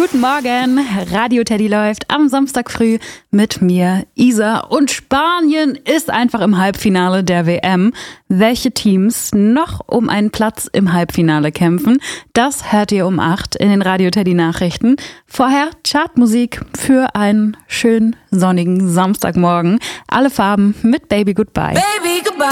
Guten Morgen, Radio Teddy läuft am Samstag früh mit mir, Isa, und Spanien ist einfach im Halbfinale der WM. Welche Teams noch um einen Platz im Halbfinale kämpfen, das hört ihr um 8 in den Radio Teddy Nachrichten. Vorher Chartmusik für einen schönen sonnigen Samstagmorgen. Alle Farben mit Baby Goodbye. Baby Goodbye.